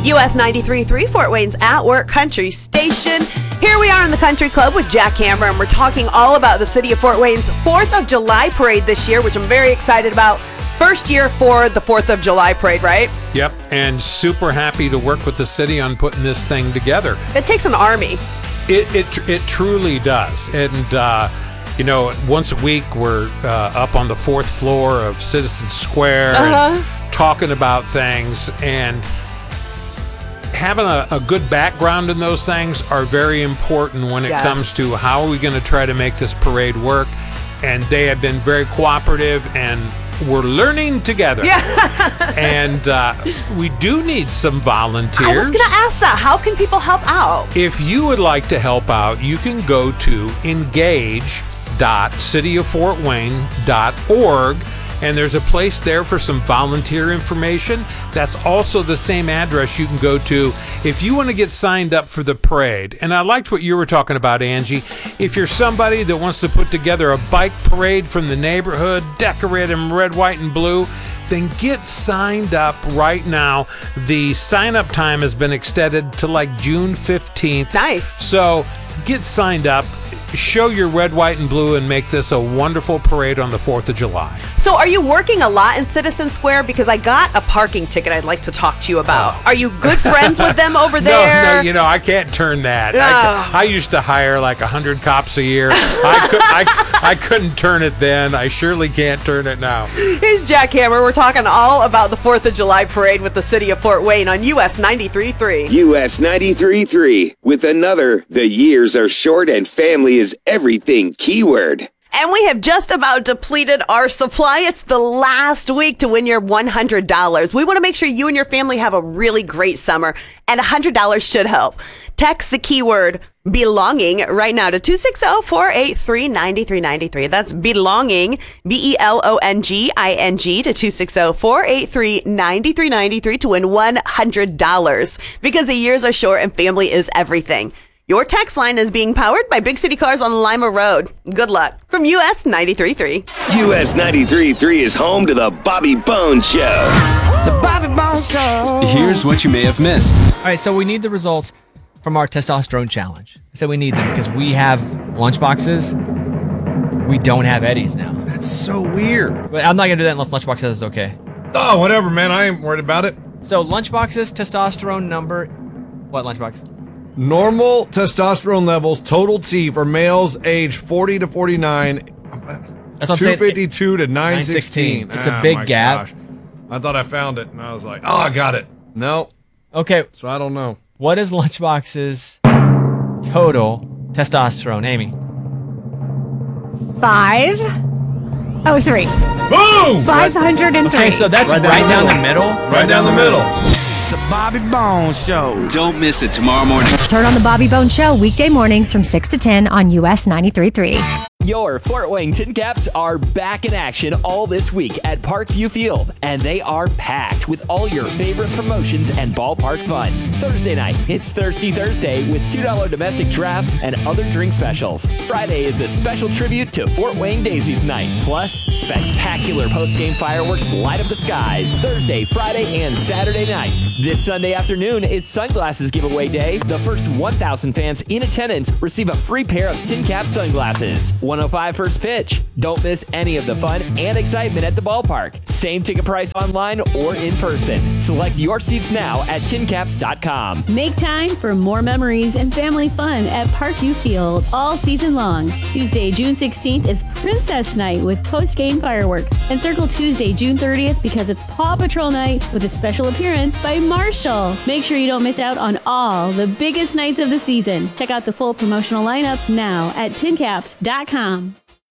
US 93.3, Fort Wayne's At Work Country Station. Here we are in the Country Club with Jack Hammer, and we're talking all about the City of Fort Wayne's 4th of July Parade this year, which I'm very excited about. First year for the 4th of July Parade, right? Yep, and super happy to work with the city on putting this thing together. It takes an army. It truly does. And, once a week we're up on the 4th floor of Citizen Square and talking about things, and having a good background in those things are very important when it comes to how are we going to try to make this parade work. And they have been very cooperative, and we're learning together. Yeah. And we do need some volunteers. I was going to ask that. How can people help out? If you would like to help out, you can go to engage.cityoffortwayne.org, and there's a place there for some volunteer information. That's also the same address you can go to if you want to get signed up for the parade. And I liked what you were talking about, Angie. If you're somebody that wants to put together a bike parade from the neighborhood, decorate them red, white, and blue, then get signed up right now. The sign-up time has been extended to like June 15th. Nice. So get signed up. Show your red, white, and blue, and make this a wonderful parade on the 4th of July. So are you working a lot in Citizen Square? Because I got a parking ticket I'd like to talk to you about. Are you good friends with them over there? No, I can't turn that. I used to hire like 100 cops a year. I couldn't turn it then. I surely can't turn it now. Here's Jack Hammer. We're talking all about the 4th of July parade with the City of Fort Wayne on US 93.3. US 93.3 with another The Years Are Short and Family is Everything keyword. And we have just about depleted our supply. It's the last week to win your $100. We want to make sure you and your family have a really great summer, and $100 should help. Text the keyword belonging right now to 260-483-9393. That's belonging, BELONGING, to 260-483-9393 to win $100. Because the years are short and family is everything. Your text line is being powered by Big City Cars on Lima Road. Good luck from US 93.3. US 93.3 is home to the Bobby Bones Show. The Bobby Bones Show. Here's what you may have missed. All right, so we need the results from our testosterone challenge. I said we need them because we have lunchboxes. We don't have Eddie's now. That's so weird. But I'm not going to do that unless Lunchbox says it's okay. Oh, whatever, man. I ain't worried about it. So Lunchbox's testosterone number... What, Lunchbox? Normal testosterone levels, total T, for males age 40 to 49, That's what 252 to 916. It's a big gap. Gosh. I thought I found it, and I was like, oh, I got it. No. Okay. So I don't know. What is Lunchbox's total testosterone, Amy? 503. Boom! 503. Okay, so that's right down the middle. Right down the middle. The Bobby Bones Show. Don't miss it tomorrow morning. Turn on the Bobby Bones Show weekday mornings from 6 to 10 on US 93.3. Your Fort Wayne Tin Caps are back in action all this week at Parkview Field, and they are packed with all your favorite promotions and ballpark fun. Thursday night, it's Thirsty Thursday with $2 domestic drafts and other drink specials. Friday is the special tribute to Fort Wayne Daisies Night. Plus, spectacular post-game fireworks light up the skies Thursday, Friday, and Saturday night. This Sunday afternoon is Sunglasses Giveaway Day. The first 1,000 fans in attendance receive a free pair of Tin Cap sunglasses. 1:05 first pitch. Don't miss any of the fun and excitement at the ballpark. Same ticket price online or in person. Select your seats now at tincaps.com. Make time for more memories and family fun at Parkview Field all season long. Tuesday, June 16th is Princess Night with post-game fireworks. And circle Tuesday, June 30th because it's Paw Patrol Night with a special appearance by Marshall. Make sure you don't miss out on all the biggest nights of the season. Check out the full promotional lineup now at tincaps.com.